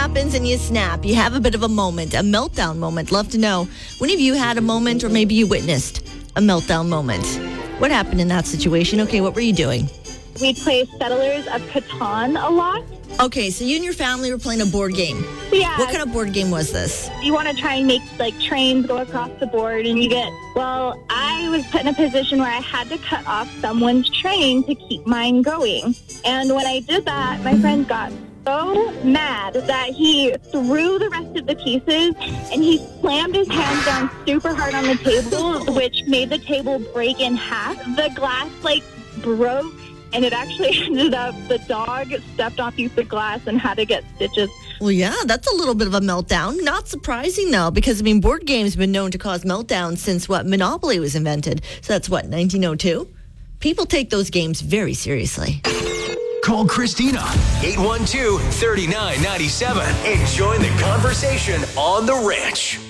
happens and you snap. You have a bit of a moment, a meltdown moment. Love to know. When have you had a moment or maybe you witnessed a meltdown moment? What happened in that situation? Okay, what were you doing? We play Settlers of Catan a lot. Okay, so you and your family were playing a board game. Yeah. What kind of board game was this? You want to try and make trains go across the board and I was put in a position where I had to cut off someone's train to keep mine going. And when I did that, my friend got so mad that he threw the rest of the pieces and he slammed his hands down super hard on the table, which made the table break in half. The glass broke. And it actually ended up the dog stepped on a piece of glass and had to get stitches. Well, yeah, that's a little bit of a meltdown. Not surprising, though, because, board games have been known to cause meltdowns since, Monopoly was invented. So that's, 1902? People take those games very seriously. Call Christina, 812-3997, and join the conversation on The Ranch.